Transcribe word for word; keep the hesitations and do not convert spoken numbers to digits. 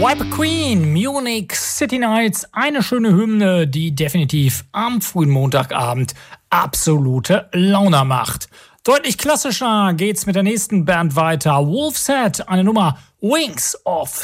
Viper Queen, Munich City Nights, eine schöne Hymne, die definitiv am frühen Montagabend absolute Laune macht. Deutlich klassischer geht's mit der nächsten Band weiter. Wolf's Head, eine Nummer Wings of